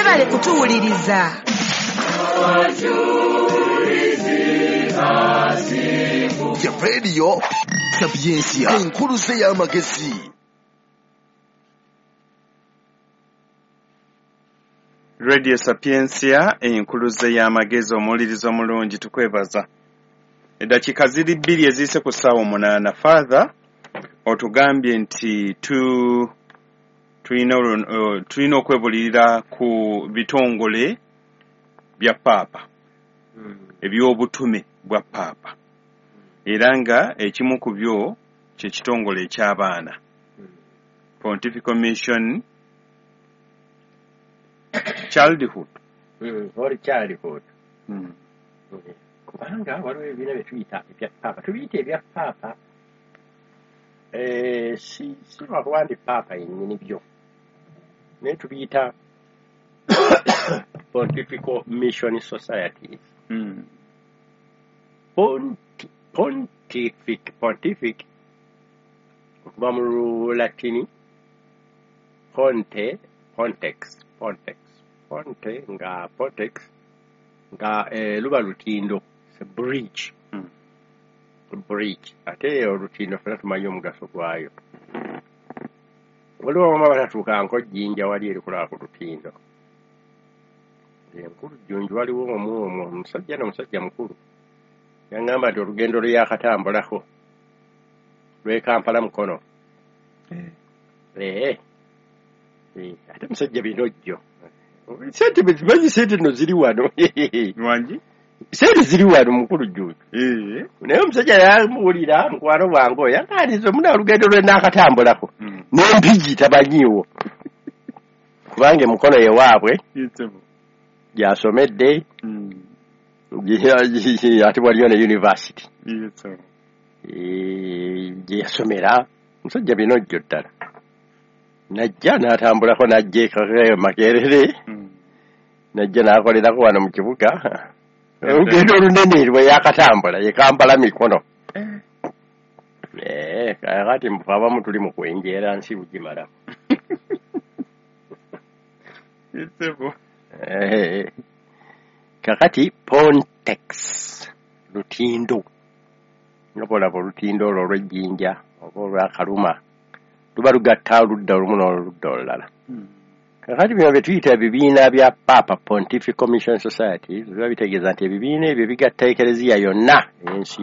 mwebale kutuwuliriza. Ya Radio Sapiencia enkuluze y'amagezi. Radio Sapiencia enkuluze y'amagezi omuwuliriza omulungi tukwebaza. Eddakiika ziri 2 eziyise ku ssaawa 8. Father otugambye nti tulina okwebulirira ku bitongole bya Paapa eby'obutume bwa Paapa era nga ekimu ku byo kye kitongole eky'abaana Pontifical Mission Childhood or childhood. Kubanga waliwo ebibiina bye tuyita ebya Paapa. Tubiyita ebya Paapa si lwakuba nti Paapa yennyini byo naye tubiyita Pontifical Mission Societies. Pontific okuva mu Lulatini pontex nga luba lutindo, bridge. Ate olutindo fena tumanyi omugaso gwayo. Waliwo mama batatuuka nkojjinja wali eri kulaba ku lutindo. Enkulu jjunju waliwo omwo omusajja n'omusajja mukulu yaŋŋamba nti olugendo lwe yakatambulako lw'e Kampala Mukono. Ate musajja binojjo. Sente nno ziri wano. Lwangi? Sente ziri wano mukulu jjunju. Naye omusajja yamuwulira mukwano bwange oyo yaŋŋandiza omuna olugendo lwe naakatambulako. N'empigi tabanyiiwo. Kubanga Mukono ye waabwe gy'asomedde ate waliyo ne university gye yasomera. Musajja binojjo ddala. Najja n'atambulako najja eka Makerere najja n'akolerako wano mu kibuga olugendo olunene lwe yakatambula ye Kampala Mikono. Kakati mbufe abamu tuli mu kwenjeera nsi bugimala. Kakati Pontex lutindo nobolaba olutindo olwo olw'ejjinja oba olw'akaluma luba lugatta oludda olumu n'oludda olulala. Kakati bino bye tuyita ebibiina bya Paapa Pontifical Mission Society biba bitegeeza nti ebibiina ebyo bigatta ekereziya yonna ensi